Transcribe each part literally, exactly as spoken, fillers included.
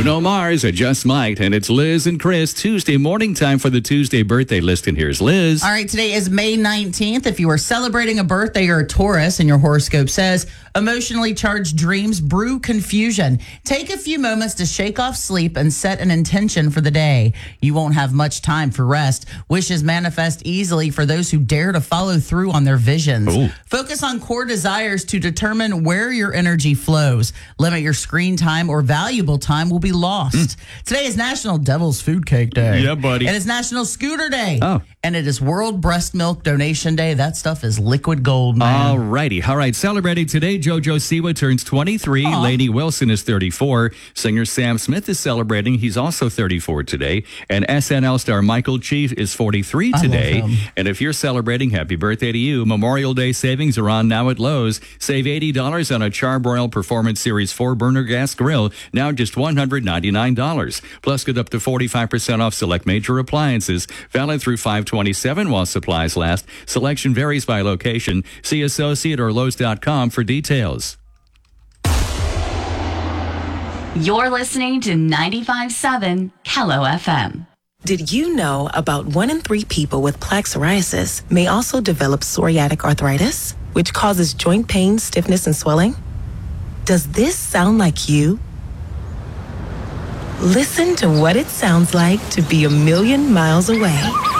Bruno Mars, I Just Might, and it's Liz and Chris. Tuesday morning time for the Tuesday birthday list, and here's Liz. All right, today is May nineteenth. If you are celebrating a birthday, you're a Taurus, and your horoscope says, emotionally charged dreams brew confusion. Take a few moments to shake off sleep and set an intention for the day. You won't have much time for rest. Wishes manifest easily for those who dare to follow through on their visions. Ooh. Focus on core desires to determine where your energy flows. Limit your screen time or valuable time will be lost. Mm. Today is National Devil's Food Cake Day. Yeah, buddy. It is National Scooter Day. Oh. And it is World Breast Milk Donation Day. That stuff is liquid gold, man. All righty. All right. Celebrating today, JoJo Siwa turns twenty-three. Aww. Lainey Wilson is thirty-four. Singer Sam Smith is celebrating. He's also thirty-four today. And S N L star Michael Chief is forty-three today. And if you're celebrating, happy birthday to you. Memorial Day savings are on now at Lowe's. Save eighty dollars on a Charbroil Performance Series four burner gas grill, now just one hundred ninety-nine dollars. Plus, get up to forty-five percent off select major appliances. Valid through five twenty-seven while supplies last. Selection varies by location. See Associate or Lowe's dot com for details. You're listening to ninety-five point seven Hello F M. Did you know about one in three people with plaque psoriasis may also develop psoriatic arthritis, which causes joint pain, stiffness, and swelling? Does this sound like you? Listen to what it sounds like to be a million miles away.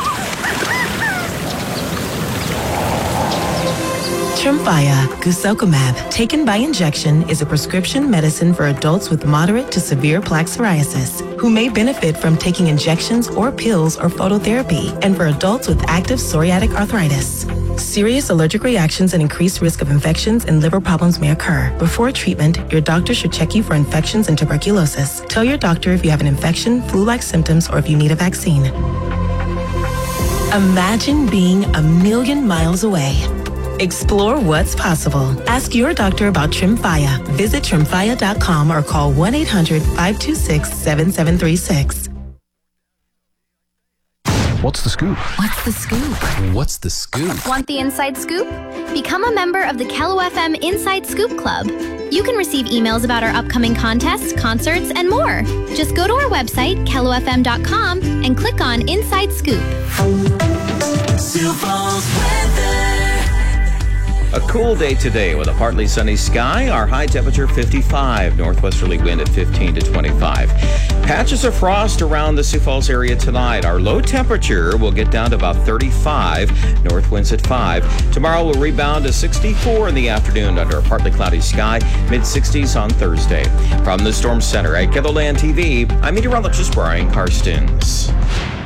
Tremfya guselkumab, taken by injection, is a prescription medicine for adults with moderate to severe plaque psoriasis who may benefit from taking injections or pills or phototherapy, and for adults with active psoriatic arthritis. Serious allergic reactions and increased risk of infections and liver problems may occur. Before treatment, your doctor should check you for infections and tuberculosis. Tell your doctor if you have an infection, flu-like symptoms, or if you need a vaccine. Imagine being a million miles away. Explore what's possible. Ask your doctor about Tremfya. Visit tremfya dot com or call one eight hundred five two six seven seven three six. What's the scoop? What's the scoop? What's the scoop? Want the inside scoop? Become a member of the Hello F M Inside Scoop Club. You can receive emails about our upcoming contests, concerts, and more. Just go to our website, hello f m dot com, and click on Inside Scoop. Sioux Falls weather. A cool day today with a partly sunny sky. Our high temperature fifty-five, northwesterly wind at fifteen to twenty-five. Patches of frost around the Sioux Falls area tonight. Our low temperature will get down to about thirty-five, north winds at five. Tomorrow will rebound to sixty-four in the afternoon under a partly cloudy sky, mid sixties on Thursday. From the Storm Center at KELOLAND T V, I'm meteorologist Brian Karstens.